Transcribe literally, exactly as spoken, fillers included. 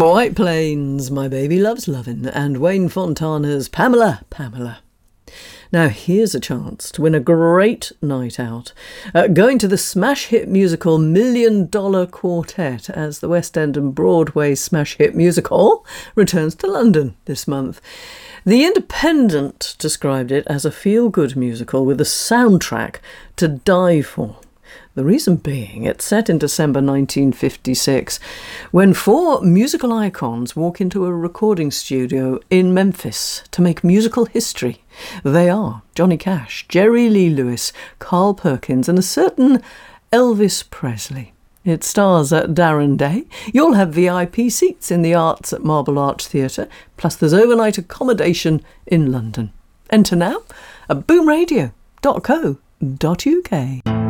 White Plains, My Baby Loves Lovin', and Wayne Fontana's Pamela, Pamela. Now here's a chance to win a great night out, uh, going to the smash hit musical Million Dollar Quartet as the West End and Broadway smash hit musical returns to London this month. The Independent described it as a feel-good musical with a soundtrack to die for. The reason being, it's set in December nineteen fifty-six, when four musical icons walk into a recording studio in Memphis to make musical history. They are Johnny Cash, Jerry Lee Lewis, Carl Perkins, and a certain Elvis Presley. It stars at Darren Day. You'll have V I P seats in the Arts at Marble Arch Theatre, plus there's overnight accommodation in London. Enter now at boom radio dot co dot uk.